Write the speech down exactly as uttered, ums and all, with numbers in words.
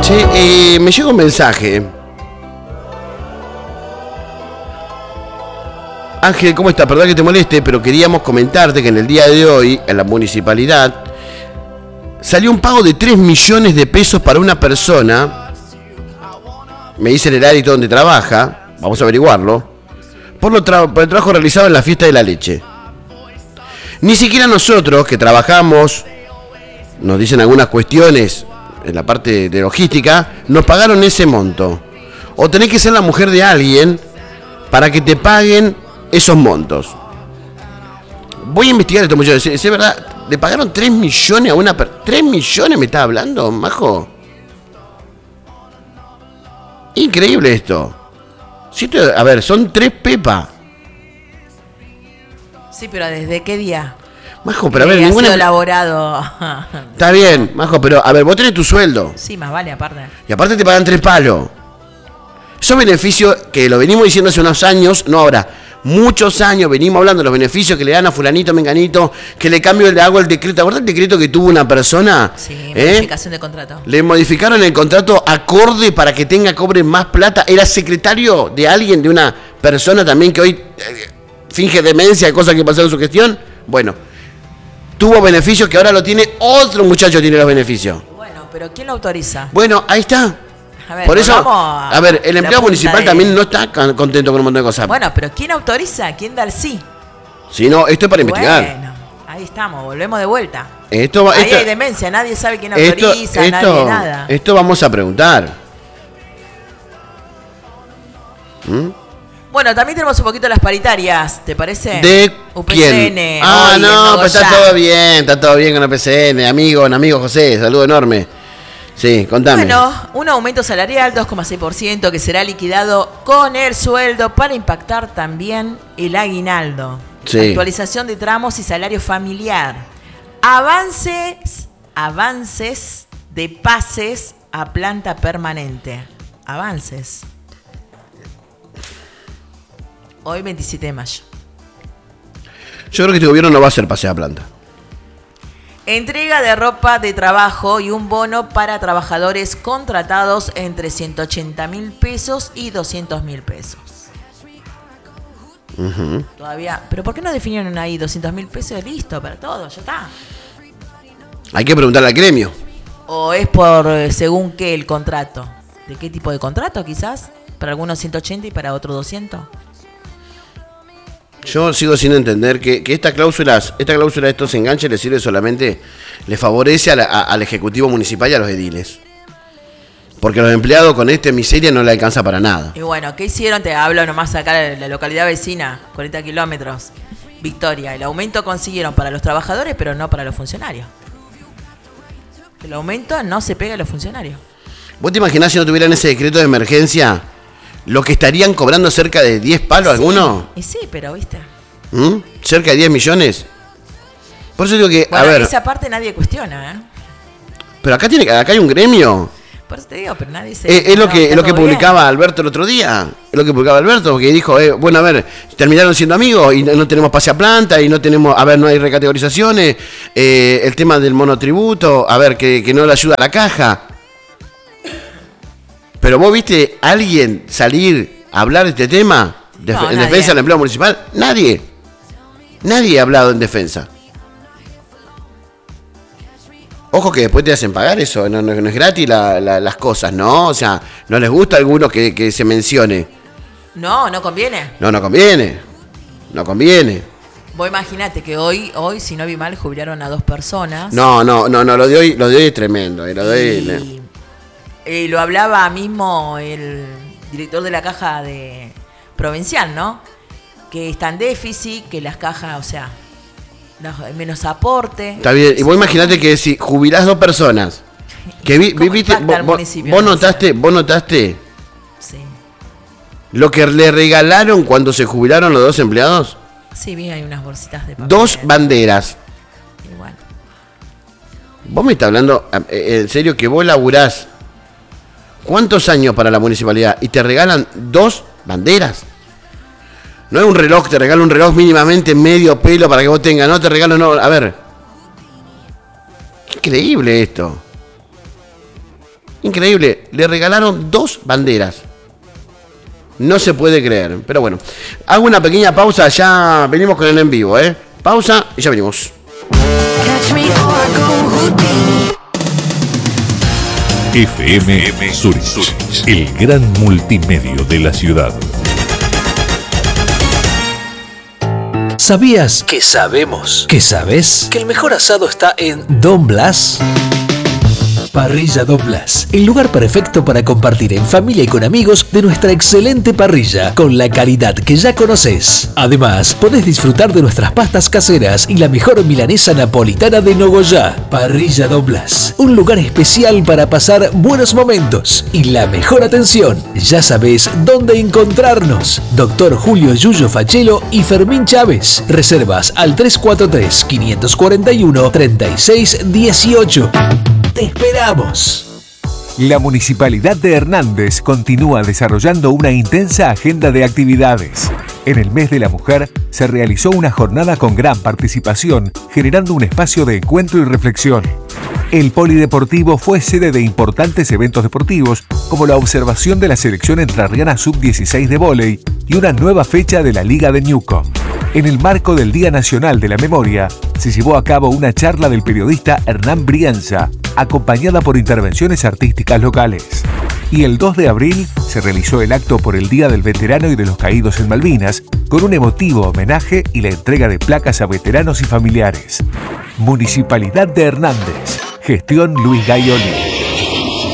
Che, eh, me llega un mensaje. Ángel, ¿cómo estás? Perdón que te moleste, pero queríamos comentarte que en el día de hoy, en la municipalidad, salió un pago de tres millones de pesos para una persona. Me dice el área donde trabaja, vamos a averiguarlo, por, lo tra- por el trabajo realizado en la fiesta de la leche. Ni siquiera nosotros, que trabajamos, nos dicen algunas cuestiones en la parte de logística, nos pagaron ese monto. O tenés que ser la mujer de alguien para que te paguen esos montos. Voy a investigar esto mucho. ¿Es, es verdad? ¿Le pagaron tres millones a una persona? ¿tres millones me está hablando, majo? Increíble esto. Sí, a ver, son tres pepas. Sí, pero ¿desde qué día? Majo, pero a ver, eh, ha ninguna... sido elaborado. Está bien, Majo, pero a ver, vos tenés tu sueldo. Sí, más vale, aparte. Y aparte te pagan tres palos. Esos beneficios que lo venimos diciendo hace unos años, no ahora, muchos años venimos hablando de los beneficios que le dan a fulanito, menganito, que le cambio, le hago el decreto. ¿Te acuerdas el decreto que tuvo una persona? Sí, ¿Eh? modificación de contrato. Le modificaron el contrato acorde para que tenga, cobre más plata. Era secretario de alguien, de una persona también que hoy eh, finge demencia de cosas que pasaron en su gestión. Bueno, tuvo beneficios que ahora lo tiene otro muchacho, tiene los beneficios. Bueno, pero ¿quién lo autoriza? Bueno, ahí está. A ver, Por eso, a, a ver, el la empleado punta municipal de... también no está contento con un montón de cosas. Bueno, pero ¿quién autoriza? ¿Quién da el sí? Si no, esto es para investigar. Bueno, ahí estamos, volvemos de vuelta. Esto, va- Ahí esto, hay demencia, nadie sabe quién esto, autoriza, esto, nadie nada. esto vamos a preguntar. ¿Mm? Bueno, también tenemos un poquito las paritarias, ¿te parece? ¿De U P C N, quién? Ah, hoy, no, en pero está Nogoyá. todo bien, está todo bien con la U P C N, amigo, un amigo José, saludo enorme. Sí, contame. Bueno, un aumento salarial dos coma seis por ciento que será liquidado con el sueldo para impactar también el aguinaldo. Sí. Actualización de tramos y salario familiar. Avances, avances de pases a planta permanente. Avances. Hoy veintisiete de mayo. Yo creo que este gobierno no va a hacer pase a planta. Entrega de ropa de trabajo y un bono para trabajadores contratados entre ciento ochenta mil pesos y doscientos mil pesos. Uh-huh. Todavía. ¿Pero por qué no definieron ahí doscientos mil pesos? Listo, para todo, ya está. Hay que preguntarle al gremio. ¿O es por eh, según qué el contrato? ¿De qué tipo de contrato quizás? Para algunos ciento ochenta y para otros doscientos. Yo sigo sin entender que, que esta cláusula, esta cláusula de estos enganches le sirve solamente, le favorece a la- a- al Ejecutivo Municipal y a los ediles. Porque a los empleados con esta miseria no le alcanza para nada. Y bueno, ¿qué hicieron? Te hablo nomás acá de la localidad vecina, cuarenta kilómetros, Victoria. El aumento consiguieron para los trabajadores, pero no para los funcionarios. El aumento no se pega a los funcionarios. ¿Vos te imaginás si no tuvieran ese decreto de emergencia, lo que estarían cobrando cerca de diez palos Sí, alguno? Y sí, pero viste. ¿Mm? ¿Cerca de diez millones? Por eso digo que, Bueno, a ver, esa parte nadie cuestiona, ¿eh? pero acá tiene acá hay un gremio. Por eso te digo, pero nadie se... Eh, es lo no, que, está es lo que todo bien. publicaba Alberto el otro día. Es lo que publicaba Alberto, que dijo, eh, bueno, a ver, terminaron siendo amigos y no, no tenemos pase a planta y no tenemos, a ver, no hay recategorizaciones, eh, el tema del monotributo, a ver, que, que no le ayuda a la caja. Pero vos viste a alguien salir a hablar de este tema de, No, en nadie. defensa del empleo municipal. Nadie. Nadie ha hablado en defensa. Ojo que después te hacen pagar eso, no, no- no es gratis la- la- las cosas, ¿no? O sea, no les gusta a algunos que, que se mencione. No, no conviene. No, no conviene. No conviene. Vos imaginate que hoy, hoy, si no vi mal, jubilaron a dos personas. No, no, no, no, lo de hoy, lo de hoy es tremendo. eh, Lo de hoy, Y, y lo hablaba mismo el director de la caja de provincial, ¿no? Que está en déficit, que las cajas, o sea, los- menos aporte. Está bien. Y vos imaginate que si jubilás dos personas, que vi, ¿Cómo vi- viste, impacta vos, al vos- municipio? vos No notaste, vos notaste Sí. lo que le regalaron cuando se jubilaron los dos empleados. Sí, vi, hay unas bolsitas de papel. Dos banderas. Igual. Vos me estás hablando, eh, en serio, que vos laburás ¿cuántos años para la municipalidad? Y te regalan dos banderas. No es un reloj, te regalan un reloj mínimamente medio pelo para que vos tengas, no te regalan, no, a ver. Increíble esto. Increíble, le regalaron dos banderas. No se puede creer, pero bueno. Hago una pequeña pausa, ya venimos con el en vivo, ¿eh? Pausa y ya venimos. F M Zurich, el gran multimedio de la ciudad. ¿Sabías que sabemos que sabes que el mejor asado está en Don Blas? Parrilla Don Blas, el lugar perfecto para compartir en familia y con amigos de nuestra excelente parrilla, con la calidad que ya conoces. Además, podés disfrutar de nuestras pastas caseras y la mejor milanesa napolitana de Nogoyá. Parrilla Don Blas, un lugar especial para pasar buenos momentos y la mejor atención. Ya sabés dónde encontrarnos. Doctor Julio Yuyo Fachelo y Fermín Chávez. Reservas al tres cuatro tres, cinco cuatro uno, tres seis uno ocho. ¡Te esperamos! La Municipalidad de Hernández continúa desarrollando una intensa agenda de actividades. En el mes de la mujer se realizó una jornada con gran participación, generando un espacio de encuentro y reflexión. El Polideportivo fue sede de importantes eventos deportivos, como la observación de la selección entrerriana sub dieciséis de vóley y una nueva fecha de la Liga de Ñuco. En el marco del Día Nacional de la Memoria, se llevó a cabo una charla del periodista Hernán Brianza, acompañada por intervenciones artísticas locales. Y el dos de abril se realizó el acto por el Día del Veterano y de los Caídos en Malvinas, con un emotivo homenaje y la entrega de placas a veteranos y familiares. Municipalidad de Hernández. Gestión Luis Gaioli.